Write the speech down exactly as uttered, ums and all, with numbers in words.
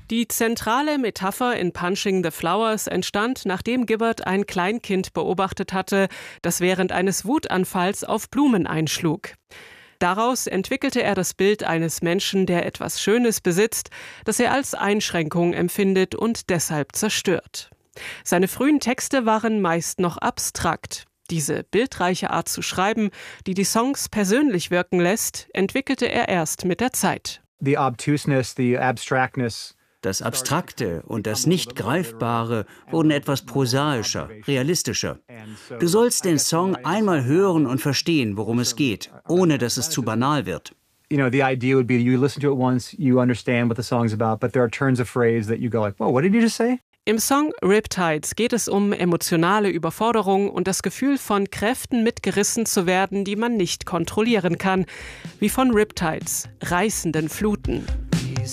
Die zentrale Metapher in Punching the Flowers entstand, nachdem Gibbard ein Kleinkind beobachtet hatte, das während eines Wutanfalls auf Blumen einschlug. Daraus entwickelte er das Bild eines Menschen, der etwas Schönes besitzt, das er als Einschränkung empfindet und deshalb zerstört. Seine frühen Texte waren meist noch abstrakt. Diese bildreiche Art zu schreiben, die die Songs persönlich wirken lässt, entwickelte er erst mit der Zeit. The obtuseness, the abstractness. Das Abstrakte und das Nicht-Greifbare wurden etwas prosaischer, realistischer. Du sollst den Song einmal hören und verstehen, worum es geht, ohne dass es zu banal wird. You know, the idea would be you listen to it once, you understand what the song's about, but there are turns of phrase that you go like, whoa, what did you just say? Im Song Riptides geht es um emotionale Überforderung und das Gefühl, von Kräften mitgerissen zu werden, die man nicht kontrollieren kann, wie von Riptides, reißenden Fluten.